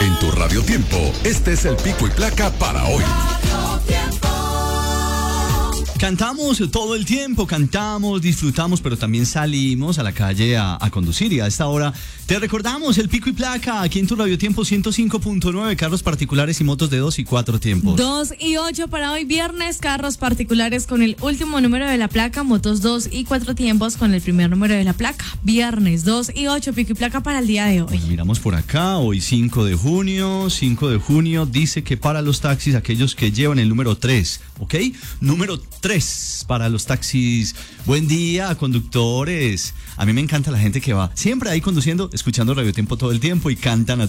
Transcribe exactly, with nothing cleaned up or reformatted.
En tu Radio Tiempo, este es el pico y placa para hoy. Cantamos todo el tiempo, cantamos, disfrutamos, pero también salimos a la calle a, a conducir. Y a esta hora te recordamos el pico y placa aquí en tu Radio Tiempo ciento cinco punto nueve, carros particulares y motos de dos y cuatro tiempos. dos y ocho para hoy viernes, carros particulares con el último número de la placa, motos dos y cuatro tiempos con el primer número de la placa. Viernes dos y ocho, pico y placa para el día de hoy. Bueno, miramos por acá, hoy cinco de junio, cinco de junio, dice que para los taxis, aquellos que llevan el número tres, ¿ok? Número tres para los taxis. Buen día, conductores. A mí me encanta la gente que va siempre ahí conduciendo, escuchando Radio Tiempo todo el tiempo y cantan a